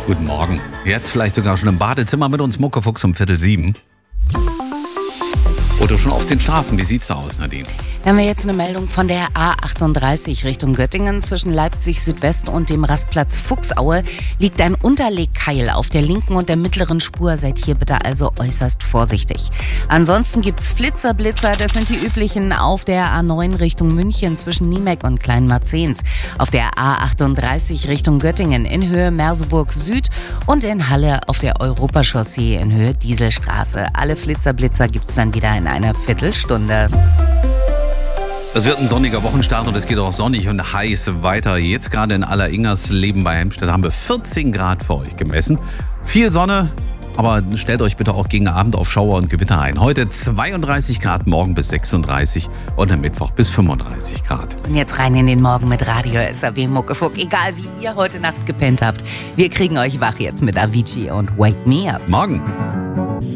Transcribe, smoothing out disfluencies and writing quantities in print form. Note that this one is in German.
Guten Morgen. Jetzt vielleicht sogar schon im Badezimmer mit uns, Muckefuchs um 6:45. Oder schon auf den Straßen. Wie sieht's da aus, Nadine? Da haben wir jetzt eine Meldung von der A38 Richtung Göttingen. Zwischen Leipzig Südwest und dem Rastplatz Fuchsaue liegt ein Unterlegkeil auf der linken und der mittleren Spur. Seid hier bitte also äußerst vorsichtig. Ansonsten gibt's Flitzer. Das sind die üblichen auf der A9 Richtung München zwischen Niemek und Kleinmarzens. Auf der A38 Richtung Göttingen in Höhe Merseburg Süd und in Halle auf der Europachaussee in Höhe Dieselstraße. Alle Flitzer gibt's dann wieder in einer Viertelstunde. Das wird ein sonniger Wochenstart und es geht auch sonnig und heiß weiter. Jetzt gerade in Alleringers-Leben bei Hemstedt haben wir 14 Grad für euch gemessen. Viel Sonne, aber stellt euch bitte auch gegen Abend auf Schauer und Gewitter ein. Heute 32 Grad, morgen bis 36 und am Mittwoch bis 35 Grad. Und jetzt rein in den Morgen mit Radio SAW Muckefuck. Egal wie ihr heute Nacht gepennt habt, wir kriegen euch wach jetzt mit Avicii und Wake Me Up. Morgen.